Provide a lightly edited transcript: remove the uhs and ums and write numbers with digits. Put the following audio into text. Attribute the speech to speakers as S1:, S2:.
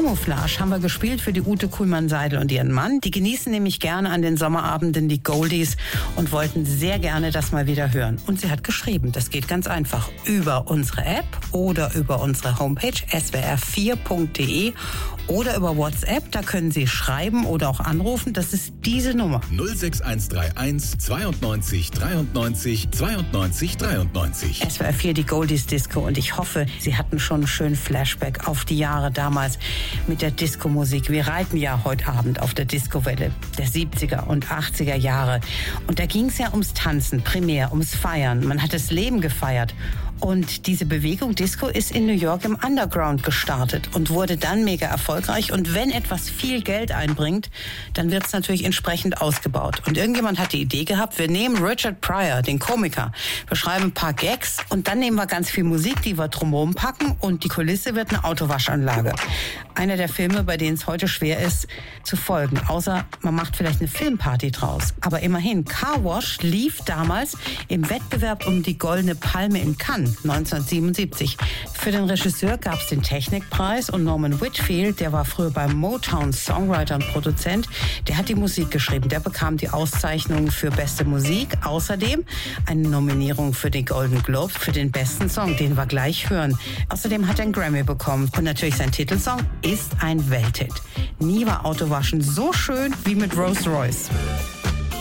S1: Camouflage haben wir gespielt für die Ute Kuhlmann-Seidel und ihren Mann. Die genießen nämlich gerne an den Sommerabenden die Goldies und wollten sehr gerne das mal wieder hören. Und sie hat geschrieben, das geht ganz einfach, über unsere App oder über unsere Homepage swr4.de oder über WhatsApp. Da können Sie schreiben oder auch anrufen. Das ist diese Nummer.
S2: 06131 92 93 92 93.
S1: SWR4, die Goldies Disco. Und ich hoffe, Sie hatten schon einen schönen Flashback auf die Jahre damals mit der Disco-Musik. Wir reiten ja heute Abend auf der Disco-Welle der 70er und 80er Jahre. Und da ging es ja ums Tanzen, primär ums Feiern. Man hat das Leben gefeiert. Und diese Bewegung Disco ist in New York im Underground gestartet und wurde dann mega erfolgreich. Und wenn etwas viel Geld einbringt, dann wird es natürlich entsprechend ausgebaut. Und irgendjemand hat die Idee gehabt, wir nehmen Richard Pryor, den Komiker, wir schreiben ein paar Gags und dann nehmen wir ganz viel Musik, die wir drumherum packen und die Kulisse wird eine Autowaschanlage. Einer der Filme, bei denen es heute schwer ist zu folgen, außer man macht vielleicht eine Filmparty draus. Aber immerhin, Car Wash lief damals im Wettbewerb um die Goldene Palme in Cannes 1977. Für den Regisseur gab es den Technikpreis und Norman Whitfield, der war früher beim Motown Songwriter und Produzent, der hat die Musik geschrieben. Der bekam die Auszeichnung für beste Musik. Außerdem eine Nominierung für den Golden Globe für den besten Song, den wir gleich hören. Außerdem hat er einen Grammy bekommen. Und natürlich sein Titelsong ist ein Welthit. Nie war Autowaschen so schön wie mit Rolls Royce.